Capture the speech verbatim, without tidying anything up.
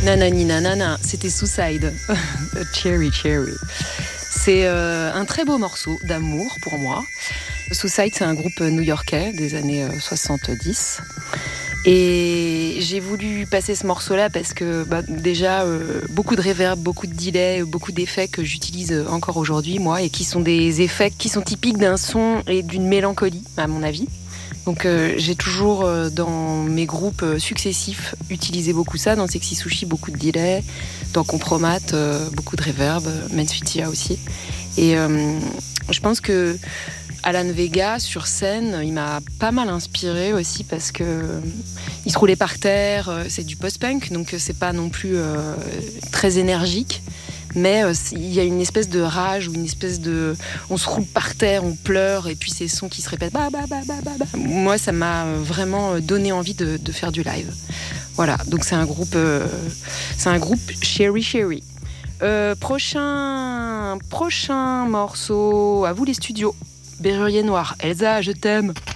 Nanani nanana, c'était Suicide. Cherry Cherry. C'est euh, un très beau morceau d'amour pour moi. Suicide, c'est un groupe new-yorkais des années soixante-dix. Et j'ai voulu passer ce morceau-là parce que bah, déjà, euh, beaucoup de reverb, beaucoup de delay, beaucoup d'effets que j'utilise encore aujourd'hui, moi, et qui sont des effets qui sont typiques d'un son et d'une mélancolie, à mon avis. Donc euh, j'ai toujours, euh, dans mes groupes euh, successifs, utilisé beaucoup ça. Dans Sexy Sushi, beaucoup de delay. Dans Compromat, euh, beaucoup de reverb. Men's Fitia aussi. Et euh, je pense que Alan Vega, sur scène, il m'a pas mal inspiré aussi parce que euh, il se roulait par terre. Euh, c'est du post-punk, donc c'est pas non plus euh, très énergique. Mais euh, il y a une espèce de rage ou une espèce de... On se roule par terre, on pleure, et puis ces sons qui se répètent. Bah, bah, bah, bah, bah, bah. Moi, ça m'a vraiment donné envie de, de faire du live. Voilà, donc c'est un groupe, euh, c'est un groupe Cherry Cherry. Euh, prochain, prochain morceau, à vous les studios. Berrurier Noir, Elsa, je t'aime.